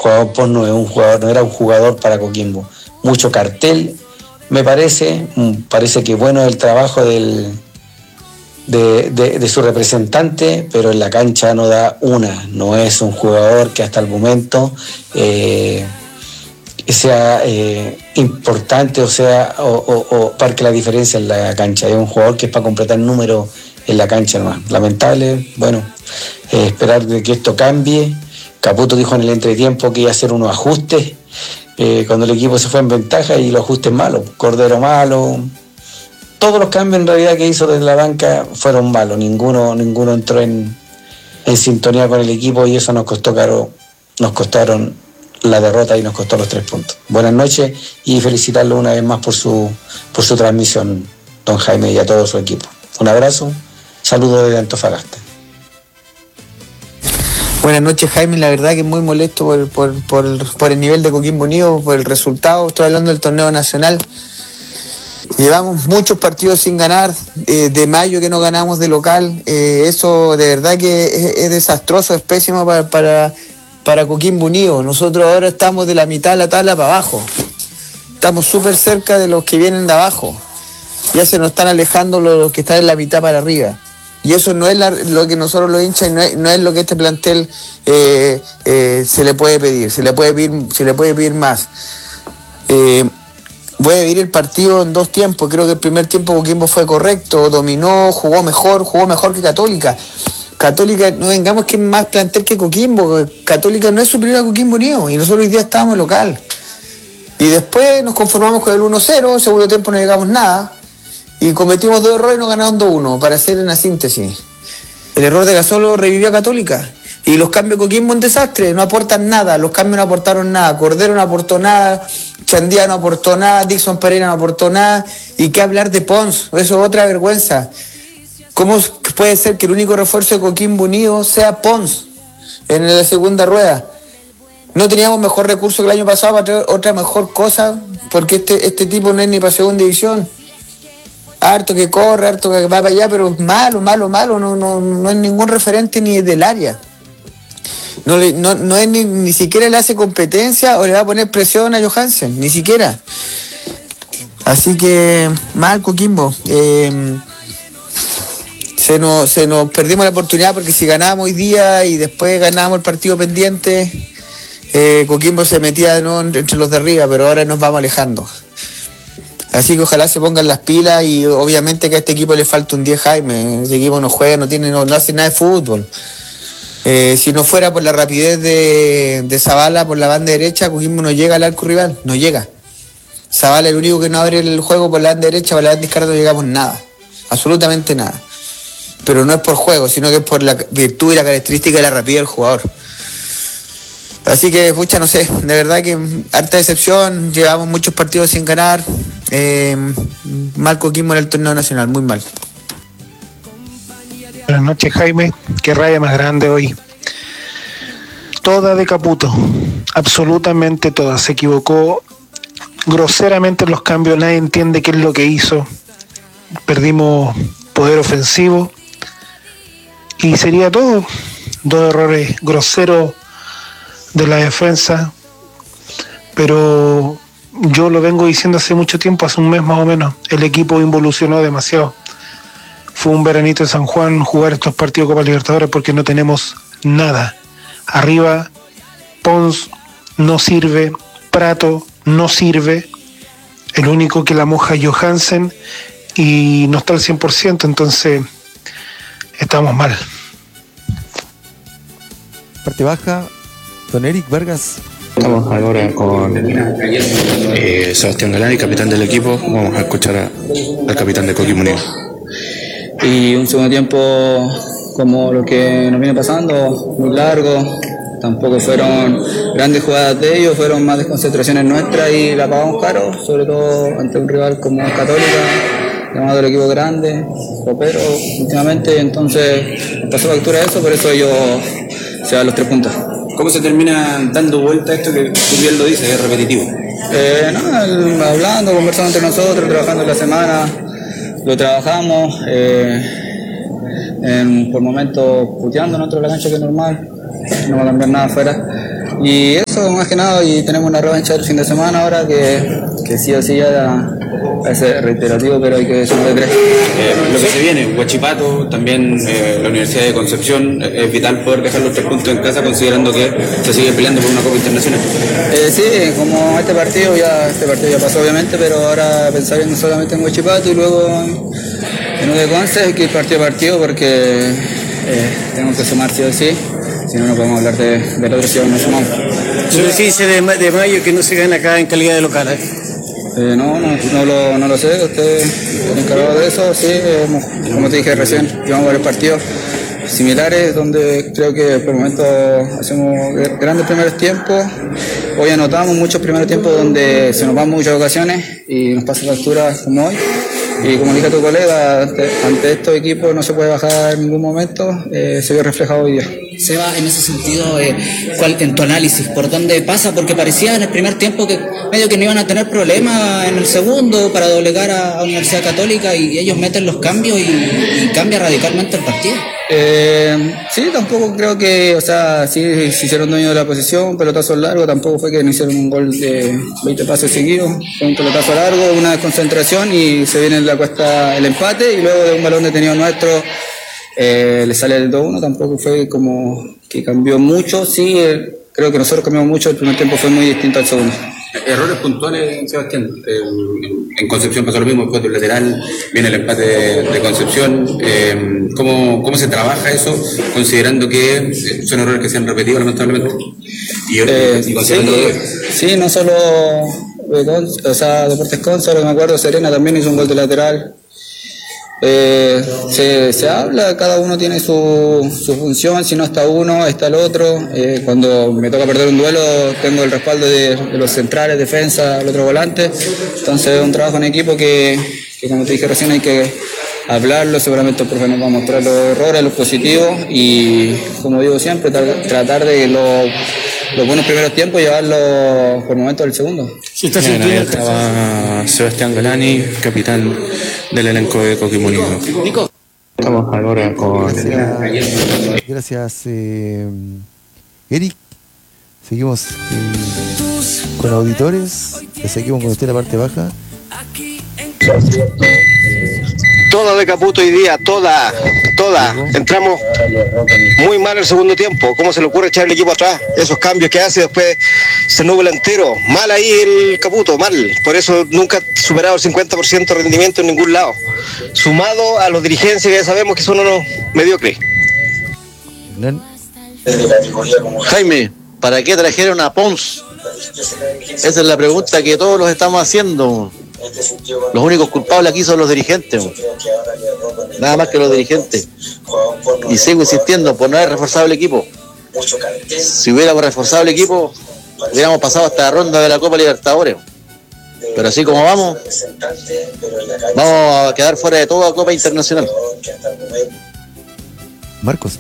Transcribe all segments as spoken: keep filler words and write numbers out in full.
jugador Pons no es un jugador, no era un jugador para Coquimbo. Mucho cartel, me parece, parece que bueno el trabajo del, de, de, de su representante, pero en la cancha no da una, no es un jugador que hasta el momento eh, sea eh, importante, o sea, o, o, o marque la diferencia en la cancha. Es un jugador que es para completar números en la cancha nomás. Lamentable, bueno, eh, esperar de que esto cambie. Caputo dijo en el entretiempo que iba a hacer unos ajustes eh, cuando el equipo se fue en ventaja, y los ajustes malos. Cordero malo, todos los cambios en realidad que hizo desde la banca fueron malos, ninguno, ninguno entró en, en sintonía con el equipo, y eso nos costó caro, nos costaron la derrota y nos costó los tres puntos. Buenas noches y felicitarlo una vez más por su, por su transmisión, don Jaime, y a todo su equipo. Un abrazo, saludos desde Antofagasta. Buenas noches, Jaime. La verdad que muy molesto por, por, por, por el nivel de Coquimbo Unido, por el resultado. Estoy hablando del torneo nacional. Llevamos muchos partidos sin ganar, eh, de mayo que no ganamos de local. Eh, eso de verdad que es, es desastroso, es pésimo para, para, para Coquimbo Unido. Nosotros ahora estamos de la mitad de la tabla para abajo. Estamos súper cerca de los que vienen de abajo. Ya se nos están alejando los que están en la mitad para arriba. Y eso no es la, lo que nosotros los hinchas, no es, no es lo que este plantel eh, eh, se le puede pedir, se le puede pedir, se le puede pedir más. Eh, voy a dividir el partido en dos tiempos. Creo que el primer tiempo Coquimbo fue correcto, dominó, jugó mejor, jugó mejor que Católica. Católica, no vengamos que es más plantel que Coquimbo. Católica no es superior a Coquimbo Unido, y nosotros hoy día estábamos local. Y después nos conformamos con el uno cero, segundo tiempo no llegamos nada. Y cometimos dos errores y nos ganaron dos uno, para hacer una síntesis. El error de Gasolo revivió a Católica. Y los cambios de Coquimbo un desastre, no aportan nada, los cambios no aportaron nada. Cordero no aportó nada, Chandía no aportó nada, Dixon Pereira no aportó nada. ¿Y qué hablar de Pons? Eso es otra vergüenza. ¿Cómo puede ser que el único refuerzo de Coquimbo Unido sea Pons en la segunda rueda? No teníamos mejor recurso que el año pasado para traer otra mejor cosa, porque este, este tipo no es ni para segunda división. Harto que corre, harto que va para allá, pero malo, malo, malo, no, no, no es ningún referente ni del área. No, le, no, no es ni, ni siquiera le hace competencia o le va a poner presión a Johansen, ni siquiera. Así que, mal Coquimbo. Eh, se, nos, se nos perdimos la oportunidad, porque si ganábamos hoy día y después ganábamos el partido pendiente, eh, Coquimbo se metía de nuevo entre los de arriba, pero ahora nos vamos alejando. Así que ojalá se pongan las pilas, y obviamente que a este equipo le falta un diez, Jaime. Este equipo no juega, no tiene, no, no hace nada de fútbol. Eh, si no fuera por la rapidez de, de Zavala por la banda derecha, Coquimbo no llega al arco rival, no llega. Zavala es el único que no abre el juego por la banda derecha, por la banda izquierda no llegamos nada, absolutamente nada. Pero no es por juego, sino que es por la virtud y la característica de la rapidez del jugador. Así que, pucha, no sé, de verdad que harta decepción, llevamos muchos partidos sin ganar, eh, mal Coquimbo en el torneo nacional, muy mal. Buenas noches, Jaime, qué raya más grande hoy. Toda de Caputo, absolutamente toda, se equivocó groseramente en los cambios, nadie entiende qué es lo que hizo, perdimos poder ofensivo y sería todo, dos errores groseros de la defensa, pero yo lo vengo diciendo hace mucho tiempo, hace un mes más o menos, el equipo involucionó demasiado. Fue un veranito en San Juan jugar estos partidos Copa Libertadores porque no tenemos nada. Arriba, Pons no sirve, Prato no sirve, el único que la moja es Johansen y no está al cien por ciento, entonces estamos mal. Parte baja, don Eric Vargas. Estamos ahora con eh, Sebastián Galani, capitán del equipo. Vamos a escuchar a, al capitán de Coquimbo Unido. Y un segundo tiempo como lo que nos viene pasando, muy largo. Tampoco fueron grandes jugadas de ellos, fueron más desconcentraciones nuestras y la pagamos caro, sobre todo ante un rival como Católica, llamado el equipo grande, copero últimamente, entonces pasó factura eso, por eso ellos se dan los tres puntos. ¿Cómo se termina dando vuelta esto que tú bien lo dices, es repetitivo? Eh, no, hablando, conversando entre nosotros, trabajando en la semana, lo trabajamos, eh, en, por momentos puteando nosotros la cancha que es normal, no va a cambiar nada afuera, Y eso más que nada, y tenemos una revancha el fin de semana ahora que, que sí o sí ya es reiterativo, pero hay que sumar de tres. Eh, lo que se viene, Huachipato, también eh, la Universidad de Concepción, eh, es vital poder dejar los tres puntos en casa considerando que se sigue peleando por una Copa Internacional. Eh, sí, como este partido ya este partido ya pasó obviamente, pero ahora pensar en solamente en Huachipato y luego en U D Conce, que es partido a partido porque eh, tenemos que sumar sí o sí. Si no, no podemos hablar de, del otro si no sumamos. ¿Sobre qué dice de, de mayo que no se gana acá en calidad de local? ¿eh? Eh, no, no, no, lo, no lo sé, usted está encargado de eso, sí, eh, como te dije recién, llevamos varios partidos similares donde creo que por el momento hacemos grandes primeros tiempos. Hoy anotamos muchos primeros tiempos donde se nos van muchas ocasiones y nos pasa factura como hoy. Y como dije a tu colega, ante, ante estos equipos no se puede bajar en ningún momento, eh, se vio reflejado hoy día. Seba, en ese sentido, eh, ¿cuál, en tu análisis, por dónde pasa? Porque parecía en el primer tiempo que medio que no iban a tener problemas en el segundo para doblegar a, a Universidad Católica y ellos meten los cambios y, y cambia radicalmente el partido. Eh, sí, tampoco creo que, o sea, sí se hicieron dueños de la posición, pelotazo largo, tampoco fue que no hicieron un gol de veinte pases seguidos, fue un pelotazo largo, una desconcentración y se viene en la cuesta el empate y luego de un balón detenido nuestro eh, le sale el dos uno, tampoco fue como que cambió mucho, sí, eh, creo que nosotros cambiamos mucho, el primer tiempo fue muy distinto al segundo. Errores puntuales, Sebastián. Eh, en Concepción pasó lo mismo, después del lateral viene el empate de, de Concepción. Eh, ¿cómo, ¿Cómo se trabaja eso, considerando que son errores que se han repetido lamentablemente? Y, eh, y considerando sí, que... sí, no solo o sea, Deportes Conce, ahora que me acuerdo, Serena también hizo un gol de lateral. Eh, se, se habla, cada uno tiene su, su función, si no está uno, está el otro. Eh, cuando me toca perder un duelo, tengo el respaldo de, de los centrales, defensa, el otro volante. Entonces es un trabajo en equipo que, que, como te dije recién, hay que hablarlo. Seguramente el profe nos va a mostrar los errores, los positivos y, como digo siempre, tra- tratar de los, los buenos primeros tiempos llevarlos por momentos del segundo. Sí, está Bien, ahí estaba Sebastián Galani, capitán del elenco de Coquimbo Unido. Estamos ahora con... Gracias, gracias eh, Eric. Seguimos eh, con auditores. Seguimos con usted en la parte baja. Toda de Caputo hoy día, toda, toda. Entramos muy mal el segundo tiempo. ¿Cómo se le ocurre echar el equipo atrás? Esos cambios que hace, después se nubla entero. Mal ahí el Caputo, mal. Por eso nunca ha superado el cincuenta por ciento de rendimiento en ningún lado. Sumado a los dirigentes que ya sabemos que son unos mediocres. Jaime, ¿para qué trajeron a Pons? Esa es la pregunta que todos los estamos haciendo. Los únicos culpables aquí son los dirigentes, nada más que los dirigentes. Y sigo insistiendo por no haber reforzado el equipo. Si hubiéramos reforzado el equipo, hubiéramos pasado hasta la ronda de la Copa Libertadores. Pero así como vamos, vamos a quedar fuera de toda Copa Internacional. Marcos.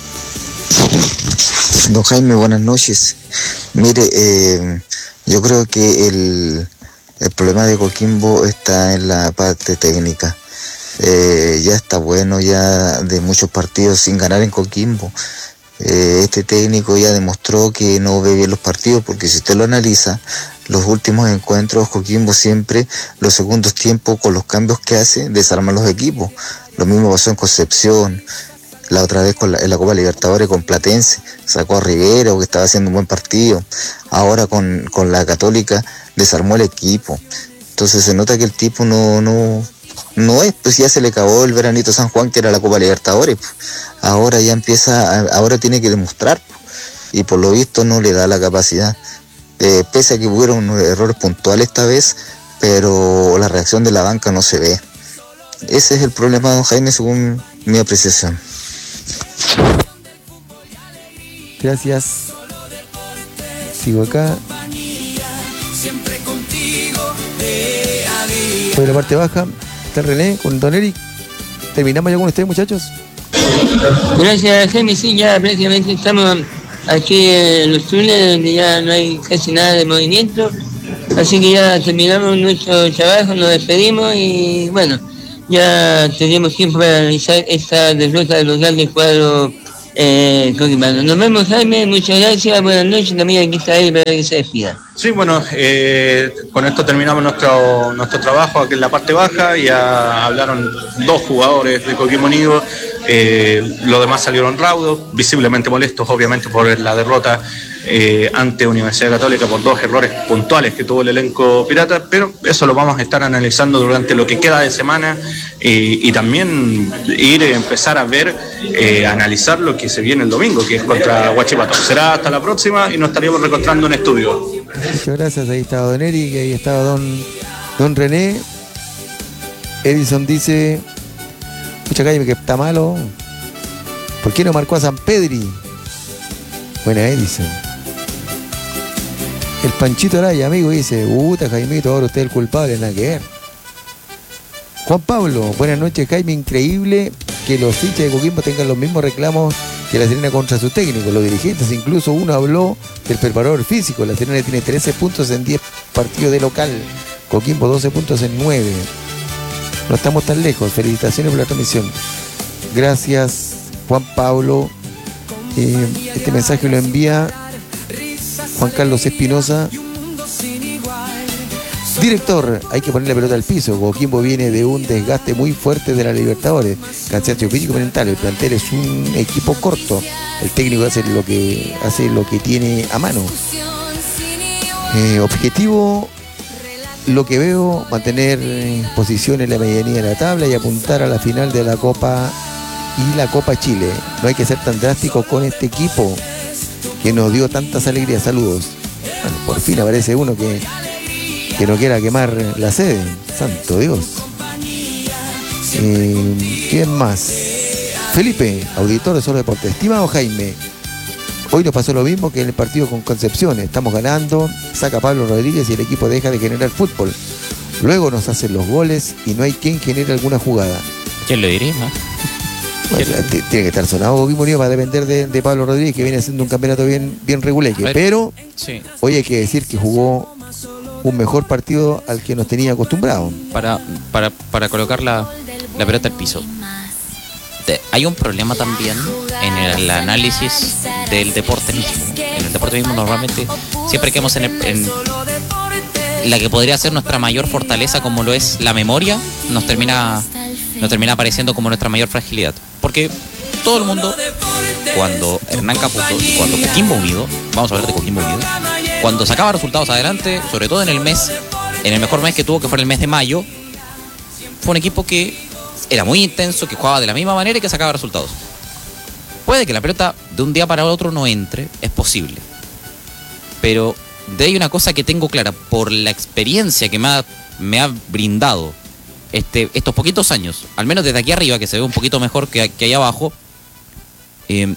Don Jaime, buenas noches. Mire, eh, yo creo que el, el problema de Coquimbo está en la parte técnica. Eh, ya está bueno ya de muchos partidos sin ganar en Coquimbo. Eh, este técnico ya demostró que no ve bien los partidos, porque si usted lo analiza, los últimos encuentros Coquimbo siempre, los segundos tiempos con los cambios que hace, desarma los equipos. Lo mismo pasó en Concepción, la otra vez con la, en la Copa Libertadores con Platense, sacó a Rivero que estaba haciendo un buen partido. Ahora con, con la Católica desarmó el equipo. Entonces se nota que el tipo no, no, no es, pues ya se le acabó el veranito San Juan, que era la Copa Libertadores. Pues. Ahora ya empieza, a, ahora tiene que demostrar, pues. Y por lo visto no le da la capacidad. Eh, pese a que hubieron errores puntuales esta vez, pero la reacción de la banca no se ve. Ese es el problema, don Jaime, según mi apreciación. Gracias. Sigo acá. Voy a la parte baja. Está el René con Don Eric. ¿Terminamos ya con ustedes, muchachos? Gracias, Jaime. Sí, ya prácticamente estamos aquí en los túneles donde ya no hay casi nada de movimiento. Así que ya terminamos nuestro trabajo, nos despedimos y bueno, ya tenemos tiempo para analizar esta derrota del local del cuadro eh, Coquimbo. Nos vemos, Jaime, muchas gracias, buenas noches, también aquí está él para que se despida. Sí, bueno, eh, con esto terminamos nuestro nuestro trabajo aquí en la parte baja. Ya hablaron dos jugadores de Coquimbo Unido, eh, los demás salieron raudos, visiblemente molestos, obviamente, por la derrota eh, ante Universidad Católica por dos errores puntuales que tuvo el elenco pirata, pero eso lo vamos a estar analizando durante lo que queda de semana eh, y también ir a empezar a ver, eh, analizar lo que se viene el domingo, que es contra Huachipato. Será hasta la próxima y nos estaríamos reencontrando en estudio. Muchas gracias, ahí estaba don Eric, ahí estaba don, don René. Edison dice, pucha Jaime, que está malo. ¿Por qué no marcó a San Pedri? Buena Edison. El Panchito Araya, amigo, dice, puta Jaimito, ahora usted es el culpable, nada que ver. Juan Pablo, buenas noches Jaime, increíble que los hinchas de Coquimbo tengan los mismos reclamos que la Serena contra sus técnicos, los dirigentes, incluso uno habló del preparador físico. La Serena tiene trece puntos en diez partidos de local, Coquimbo doce puntos en nueve. No estamos tan lejos, felicitaciones por la transmisión. Gracias Juan Pablo. Eh, este mensaje lo envía Juan Carlos Espinosa. Director, hay que poner la pelota al piso. Coquimbo viene de un desgaste muy fuerte de la Libertadores, cansancio físico y mental. El plantel es un equipo corto. El técnico hace lo que hace lo que tiene a mano. Eh, objetivo, lo que veo, mantener posición en la medianía de la tabla y apuntar a la final de la Copa y la Copa Chile. No hay que ser tan drástico con este equipo que nos dio tantas alegrías. Saludos. Bueno, por fin aparece uno que que no quiera quemar la sede, santo Dios. Eh, ¿Quién más? Felipe, auditor de Solo Deportes. Estimado Jaime, hoy nos pasó lo mismo que en el partido con Concepción. Estamos ganando, saca Pablo Rodríguez y el equipo deja de generar fútbol. Luego nos hacen los goles y no hay quien genere alguna jugada. ¿Quién lo diría? ¿No? Bueno, tiene que estar sonado Coquimbo Unido para depender de, de Pablo Rodríguez, que viene haciendo un campeonato bien, bien reguleque. Pero sí, hoy hay que decir que jugó un mejor partido al que nos tenía acostumbrado. Para, para, para colocar la, la pelota al piso. De, hay un problema también en el análisis del deporte mismo. En el deporte mismo normalmente siempre quedamos en, el, en la que podría ser nuestra mayor fortaleza, como lo es la memoria, nos termina, nos termina apareciendo como nuestra mayor fragilidad. Porque todo el mundo, cuando Hernán Caputo, cuando Coquimbo Unido, vamos a hablar de Coquimbo Unido, cuando sacaba resultados adelante, sobre todo en el mes, en el mejor mes que tuvo, que fue el mes de mayo, fue un equipo que era muy intenso, que jugaba de la misma manera y que sacaba resultados. Puede que la pelota de un día para otro no entre, es posible. Pero de ahí una cosa que tengo clara, por la experiencia que me ha, me ha brindado este, estos poquitos años, al menos desde aquí arriba, que se ve un poquito mejor que, que ahí abajo, eh,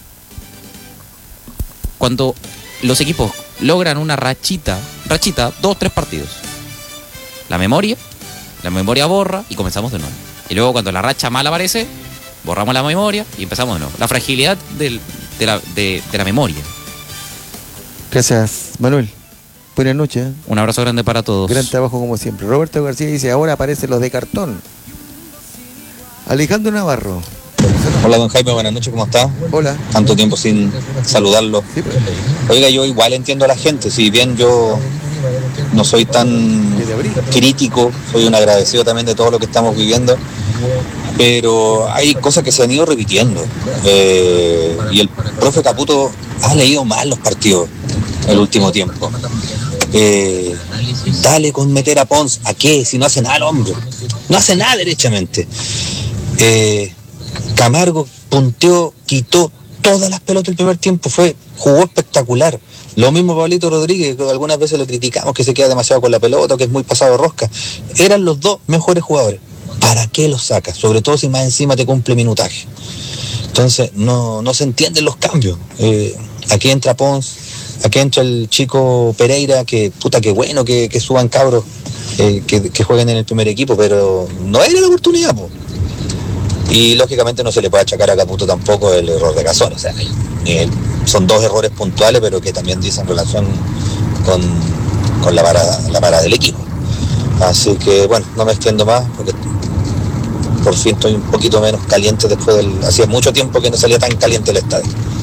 cuando los equipos logran una rachita, rachita, dos, tres partidos, la memoria, la memoria borra y comenzamos de nuevo. Y luego cuando la racha mala aparece, borramos la memoria y empezamos de nuevo. La fragilidad del, de, la, de, de la memoria. Gracias, Manuel. Buenas noches. Un abrazo grande para todos. Gran trabajo como siempre. Roberto García dice, ahora aparecen los de cartón. Alejandro Navarro. Hola don Jaime, buenas noches, ¿cómo está? Hola. Tanto tiempo sin saludarlo. Sí, pues. Oiga, yo igual entiendo a la gente, si bien yo no soy tan crítico, soy un agradecido también de todo lo que estamos viviendo, pero hay cosas que se han ido repitiendo. Eh, y el profe Caputo ha leído mal los partidos el último tiempo. Eh, dale con meter a Pons, ¿a qué? Si no hace nada al hombre, no hace nada derechamente. Eh, Camargo punteó, quitó todas las pelotas el primer tiempo, fue, jugó espectacular. Lo mismo Pablito Rodríguez, que algunas veces lo criticamos, que se queda demasiado con la pelota, que es muy pasado de rosca. Eran los dos mejores jugadores. ¿Para qué los sacas? Sobre todo si más encima te cumple minutaje. Entonces no, no se entienden los cambios. Eh, aquí entra Pons, aquí entra el chico Pereira, que puta que bueno que, que suban cabros, eh, que, que jueguen en el primer equipo, pero no era la oportunidad, po. Y lógicamente no se le puede achacar a Caputo tampoco el error de Cazón. O sea, eh, son dos errores puntuales, pero que también dicen relación con, con la parada, la parada del equipo. Así que bueno, no me extiendo más porque por fin estoy un poquito menos caliente después del... Hacía mucho tiempo que no salía tan caliente el estadio.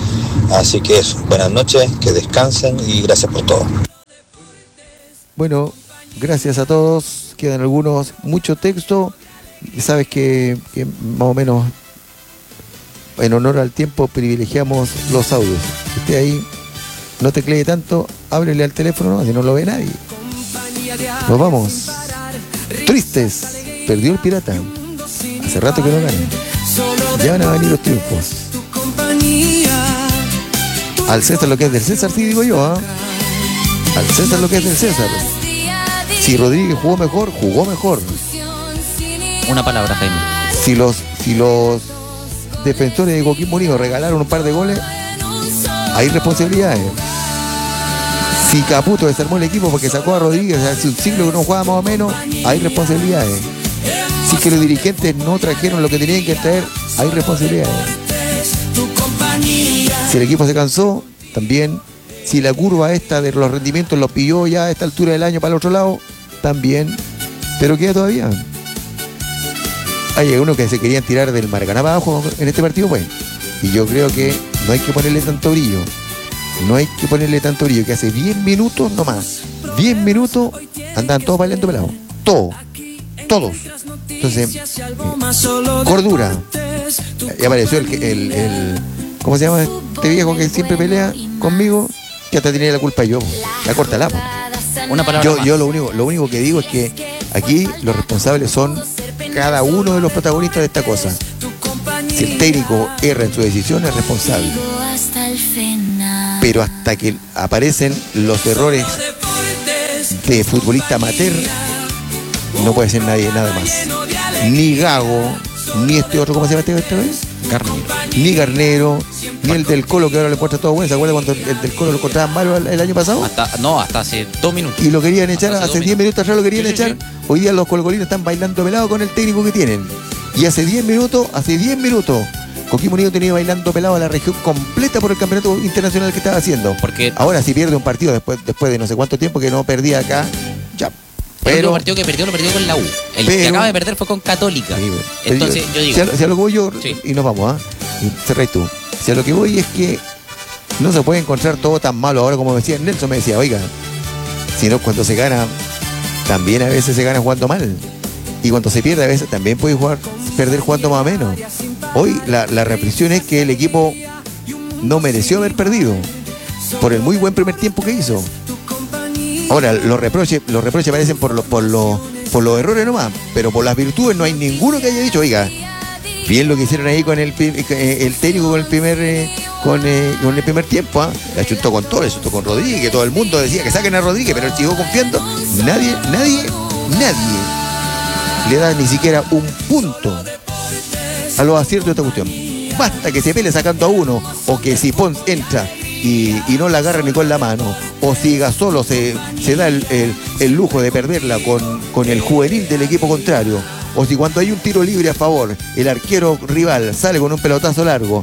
Así que eso, buenas noches, que descansen y gracias por todo. Bueno, gracias a todos. Quedan algunos, mucho texto. Sabes que, que más o menos en honor al tiempo privilegiamos los audios. Esté ahí, no teclee tanto, ábrele al teléfono, así no lo ve nadie. Nos vamos. Tristes, perdió el Pirata. Hace rato que no gana. Ya van a venir los triunfos. Al César lo que es del César, sí digo yo, ¿eh? Al César lo que es del César. Si Rodríguez jugó mejor, jugó mejor. Una palabra, Jaime. Si los, si los defensores de Coquimbo Unido regalaron un par de goles, hay responsabilidades. Si Caputo desarmó el equipo porque sacó a Rodríguez hace un siglo que no jugaba más o menos, hay responsabilidades. Si que los dirigentes no trajeron lo que tenían que traer, hay responsabilidades. Si el equipo se cansó, también. Si la curva esta de los rendimientos lo pilló ya a esta altura del año para el otro lado, también. Pero queda todavía. Hay algunos que se querían tirar del Maracaná para abajo en este partido, pues. Y yo creo que no hay que ponerle tanto brillo. No hay que ponerle tanto brillo, que hace diez minutos nomás. diez minutos andan todos bailando pelado. Todos. Todos. Entonces, eh, cordura. Y apareció el, el, el. ¿Cómo se llama este viejo que siempre pelea conmigo? Que hasta tenía la culpa yo. La corta la. Una palabra yo, más. yo lo único, lo único que digo es que aquí los responsables son cada uno de los protagonistas de esta cosa. Si el técnico erra en su decisión, es responsable. Pero hasta que aparecen los errores de futbolista amateur, no puede ser nadie nada más. Ni Gago, ni este otro, ¿cómo se llama este esta vez? Garnero. Ni Garnero, ni el del Colo, que ahora le encuentra todo bueno. ¿Se acuerdan cuando el del Colo lo encontraban malo el, el año pasado? Hasta, no, hasta hace dos minutos. Y lo querían echar, hace, hace diez minutos atrás lo querían sí, sí, echar. Sí. Hoy día los colocolinos están bailando pelado con el técnico que tienen. Y hace diez minutos, hace diez minutos, Coquimbo Unido tenía bailando pelado a la región completa por el campeonato internacional que estaba haciendo. Porque ahora si pierde un partido después, después de no sé cuánto tiempo que no perdía acá, ya. Pero el Pero, partido que perdió lo perdió con la U. El pero- que acaba de perder fue con Católica. Sí, pero Entonces yo- yo digo. Si a, si a lo que voy yo, Sí. y nos vamos, ¿ah? Y cerré tú. Si a lo que voy es que no se puede encontrar todo tan malo ahora como decía Nelson, me decía, oiga, sino cuando se gana, también a veces se gana jugando mal. Y cuando se pierde a veces también puede jugar, perder jugando más o menos. Hoy la, la reflexión es que el equipo no mereció haber perdido por el muy buen primer tiempo que hizo. Ahora, los reproches, los reproches aparecen por los, por los, por los errores nomás, pero por las virtudes no hay ninguno que haya dicho, oiga, bien lo que hicieron ahí con el, el técnico con el primer eh, con, eh, con el primer tiempo, ¿ah? La chuntó con todo, la chuntó con Rodríguez, que todo el mundo decía que saquen a Rodríguez, pero él siguió confiando. Nadie, nadie, nadie le da ni siquiera un punto a los aciertos de esta cuestión. Basta que se pele sacando a uno, o que si Pons entra y, y no la agarra ni con la mano, o si Gasolo se, se da el, el, el lujo de perderla con, con el juvenil del equipo contrario, o si cuando hay un tiro libre a favor, el arquero rival sale con un pelotazo largo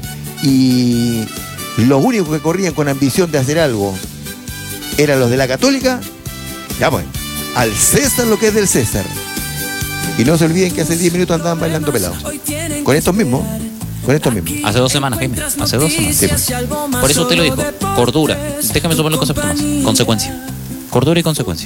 y los únicos que corrían con ambición de hacer algo eran los de la Católica, ya pues, al César lo que es del César. Y no se olviden que hace diez minutos andaban bailando pelados. Con estos mismos, con estos mismos. Hace dos semanas, Jaime. Hace dos semanas. Sí, pues. Por eso usted lo dijo. Cordura. Déjame suponer un concepto más. Consecuencia. Cordura y consecuencia.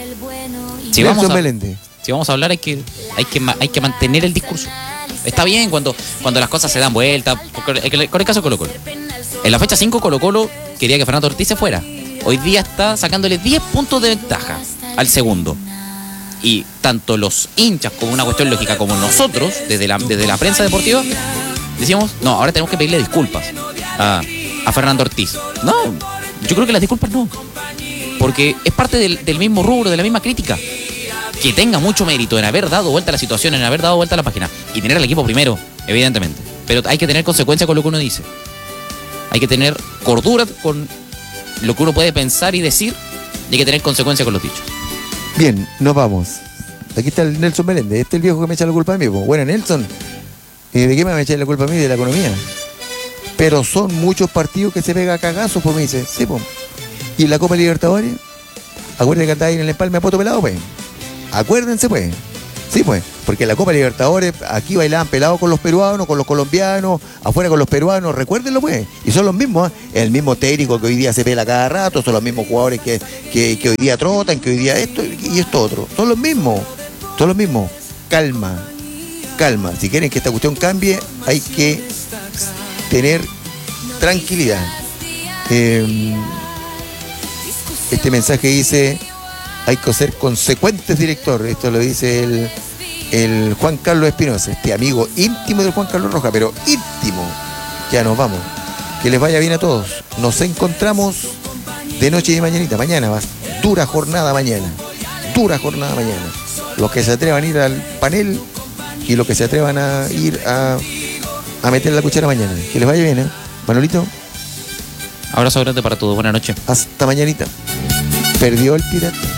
Si vamos, Nelson a, Meléndez. si vamos a hablar hay que, hay que ma- hay que mantener el discurso. Está bien cuando, cuando las cosas se dan vuelta. Con el caso de Colo Colo. En la fecha cinco Colo Colo quería que Fernando Ortiz se fuera. Hoy día está sacándole diez puntos de ventaja al segundo. Y tanto los hinchas como una cuestión lógica como nosotros, desde la, desde la prensa deportiva, decíamos, no, ahora tenemos que pedirle disculpas a, a Fernando Ortiz. No, yo creo que las disculpas no. Porque es parte del, del mismo rubro, de la misma crítica. Que tenga mucho mérito en haber dado vuelta a la situación, en haber dado vuelta a la página. Y tener al equipo primero, evidentemente. Pero hay que tener consecuencia con lo que uno dice. Hay que tener cordura con lo que uno puede pensar y decir. Y hay que tener consecuencia con los dichos. Bien, nos vamos. Aquí está el Nelson Meléndez, este es el viejo que me echa la culpa a mí. Pues. Bueno, Nelson, ¿de qué me va a echar la culpa a mí? De la economía. Pero son muchos partidos que se pega a cagazos, pues me dice. Sí, pues. Y en la Copa Libertadores, acuérdense que andaba ahí en el empalme a poto pelado, pues. Acuérdense, pues. Sí, pues, porque en la Copa Libertadores aquí bailaban pelados con los peruanos, con los colombianos, afuera con los peruanos, recuérdenlo pues, y son los mismos, ¿eh? El mismo técnico que hoy día se pela cada rato, son los mismos jugadores que, que, que hoy día trotan, que hoy día esto y esto otro, son los mismos, son los mismos. Calma, calma, si quieren que esta cuestión cambie, hay que tener tranquilidad. Eh, este mensaje dice, hay que ser consecuentes, director, esto lo dice el... el Juan Carlos Espinosa, este amigo íntimo del Juan Carlos Rojas, pero íntimo. Ya nos vamos. Que les vaya bien a todos. Nos encontramos de noche y de mañanita. Mañana va. Dura jornada mañana. Dura jornada mañana. Los que se atrevan a ir al panel y los que se atrevan a ir a, a meter la cuchara mañana. Que les vaya bien, ¿eh? Manolito. Abrazo grande para todos. Buenas noches. Hasta mañanita. Perdió el pirata.